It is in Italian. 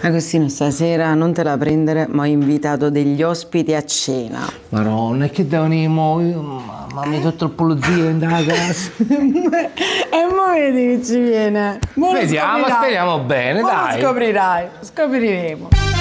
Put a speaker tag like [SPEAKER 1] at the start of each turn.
[SPEAKER 1] Agostino, stasera non te la prendere, ma ho invitato degli ospiti a cena.
[SPEAKER 2] Maronna, che devo venire mo? Ma mi tutto il pulizio in da casa.
[SPEAKER 1] E mo vedi che ci viene.
[SPEAKER 2] Vediamo, speriamo bene, dai.
[SPEAKER 1] Lo scoprirai, scopriremo.